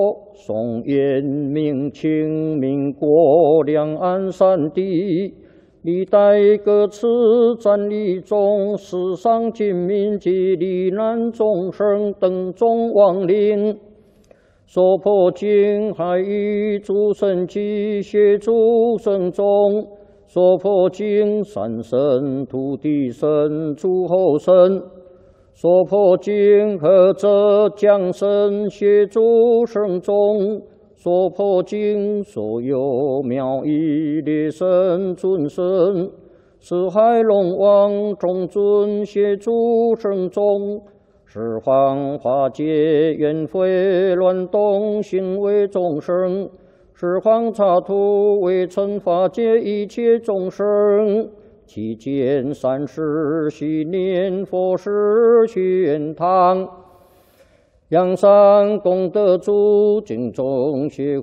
宋元明清民国两岸三地，历代各次战役中，死伤军民及罹难众生等众亡灵，所破经海域诸神及协助神众，所破经山神、土地神、诸候神。 所破经何者降神协助圣众，所破经所有妙义列神尊神，四海龙王众尊协助圣众，十方化解冤悔乱动行为众生，十方刹土为惩化解一切众生。 期间三世许念佛事玄堂，阳山功德主敬众协。